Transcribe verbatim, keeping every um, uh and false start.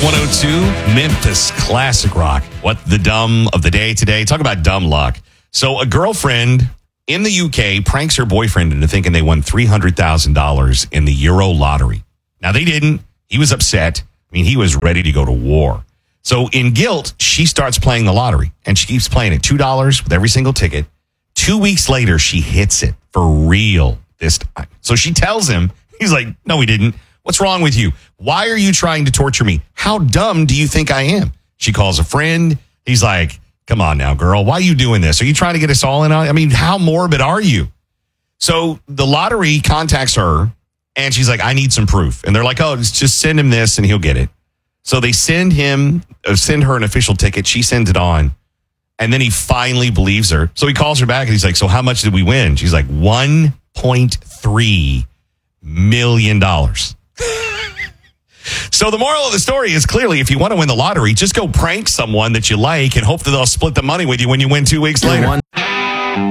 one oh two, Memphis Classic Rock. What the dumb of the day today? Talk about dumb luck. So a girlfriend in the U K pranks her boyfriend into thinking they won three hundred thousand dollars in the Euro lottery. Now, they didn't. He was upset. I mean, he was ready to go to war. So in guilt, she starts playing the lottery, and she keeps playing it two dollars with every single ticket. Two weeks later, she hits it for real this time. So she tells him, he's like, no, he didn't. What's wrong with you? Why are you trying to torture me? How dumb do you think I am? She calls a friend. He's like, come on now, girl. Why are you doing this? Are you trying to get us all in on? I mean, how morbid are you? So the lottery contacts her, and she's like, I need some proof. And they're like, oh, just send him this, and he'll get it. So they send him, uh, send her an official ticket. She sends it on. And then he finally believes her. So he calls her back, and he's like, so how much did we win? She's like, one point three million dollars. So the moral of the story is clearly, if you want to win the lottery, just go prank someone that you like and hope that they'll split the money with you when you win two weeks later.